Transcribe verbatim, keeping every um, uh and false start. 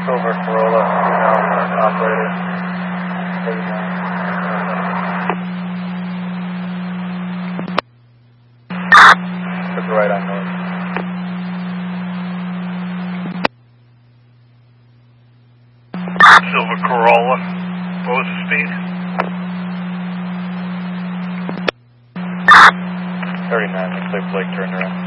Silver Corolla, now operator, thirty-nine. Took the right on north. Silver Corolla, what was the speed? thirty-nine, looks like Blake turned around.